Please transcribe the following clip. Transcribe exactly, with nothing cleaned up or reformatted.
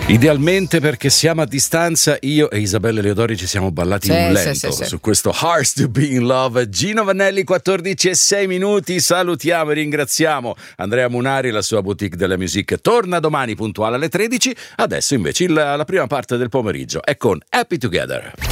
Idealmente, perché siamo a distanza, io e Isabella Leodori ci siamo ballati Sì, un sì, lento sì, sì. su questo Hearts to be in Love. Gino Vannelli, quattordici e sei minuti. Salutiamo e ringraziamo Andrea Munari, la sua boutique della music. Torna domani puntuale alle tredici. Adesso invece il- la prima parte del pomeriggio è con Happy Together.